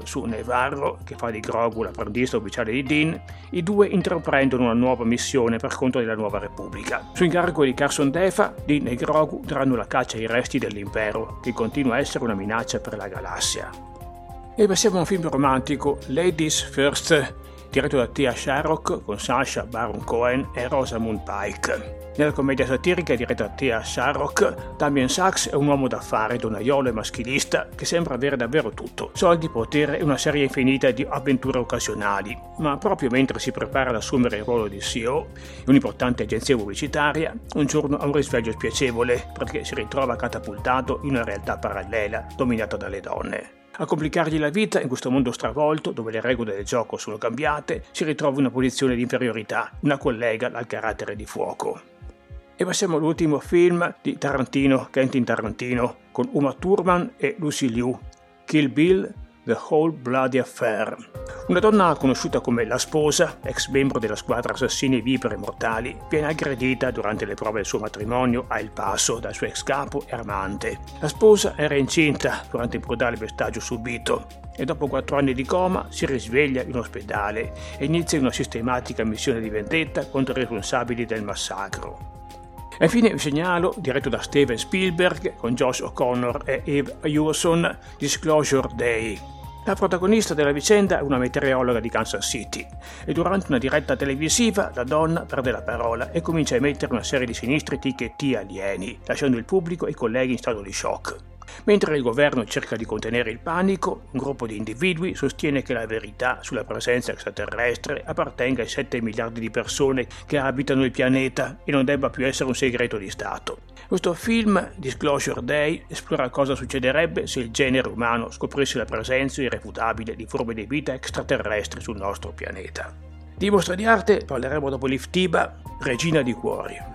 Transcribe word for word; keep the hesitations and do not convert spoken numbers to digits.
su Nevarro, che fa di Grogu l'apprendista ufficiale di Din, i due intraprendono una nuova missione per conto della Nuova Repubblica. Su incarico di Carson Defa, Din e Grogu daranno la caccia ai resti dell'impero, che continua a essere una minaccia per la galassia. E passiamo a un film romantico, Ladies First, diretto da Thea Sharrock con Sacha Baron Cohen e Rosamund Pike. Nella commedia satirica diretta da Thea Sharrock, Damien Sachs è un uomo d'affari, donnaiolo e maschilista che sembra avere davvero tutto: soldi, potere e una serie infinita di avventure occasionali. Ma proprio mentre si prepara ad assumere il ruolo di C E O in un'importante agenzia pubblicitaria, un giorno ha un risveglio spiacevole perché si ritrova catapultato in una realtà parallela dominata dalle donne. A complicargli la vita in questo mondo stravolto, dove le regole del gioco sono cambiate, si ritrova in una posizione di inferiorità, una collega dal carattere di fuoco. E passiamo all'ultimo film di Tarantino, Quentin Tarantino, con Uma Thurman e Lucy Liu, Kill Bill, The Whole Bloody Affair. Una donna conosciuta come la sposa, ex membro della squadra assassini vipere mortali, viene aggredita durante le prove del suo matrimonio a El Paso dal suo ex capo e amante. La sposa era incinta durante il brutale pestaggio subito e dopo quattro anni di coma si risveglia in ospedale e inizia una sistematica missione di vendetta contro i responsabili del massacro. E infine vi segnalo, diretto da Steven Spielberg con Josh O'Connor e Eve Hewson, Disclosure Day. La protagonista della vicenda è una meteorologa di Kansas City e durante una diretta televisiva la donna perde la parola e comincia a emettere una serie di sinistri ticchetti alieni, lasciando il pubblico e i colleghi in stato di shock. Mentre il governo cerca di contenere il panico, un gruppo di individui sostiene che la verità sulla presenza extraterrestre appartenga ai sette miliardi di persone che abitano il pianeta e non debba più essere un segreto di Stato. Questo film, Disclosure Day, esplora cosa succederebbe se il genere umano scoprisse la presenza irrefutabile di forme di vita extraterrestri sul nostro pianeta. Di mostra di arte parleremo dopo Liv Tiba, Regina di Cuori.